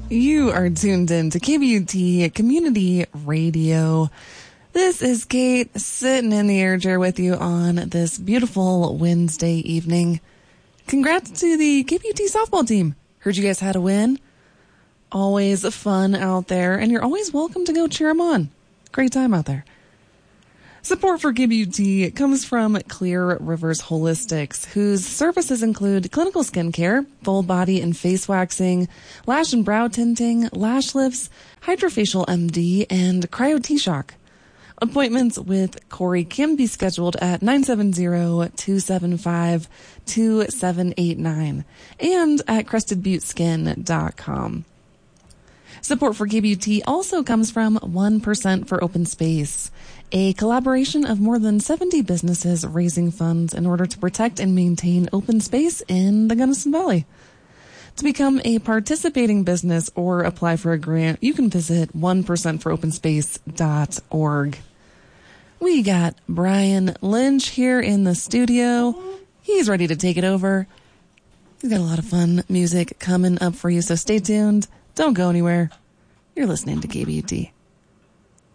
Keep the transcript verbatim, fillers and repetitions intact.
You are tuned in to K B U T Community Radio. This is Kate sitting in the air chair with you on this beautiful Wednesday evening. Congrats to the K B U T softball team. Heard you guys had a win. Always fun out there, and you're always welcome to go cheer them on. Great time out there. Support for K B U T comes from Clear Rivers Holistics, whose services include clinical skincare, full body and face waxing, lash and brow tinting, lash lifts, Hydrofacial M D, and Cryo T-Shock. Appointments with Corey can be scheduled at nine seven zero, two seven five, two seven eight nine and at crested butte skin dot com. Support for K B U T also comes from one percent for Open Space, a collaboration of more than seventy businesses raising funds in order to protect and maintain open space in the Gunnison Valley. To become a participating business or apply for a grant, you can visit one percent for open space dot org. We got Brian Lynch here in the studio. He's ready to take it over. He's got a lot of fun music coming up for you, so stay tuned. Don't go anywhere. You're listening to K B U T.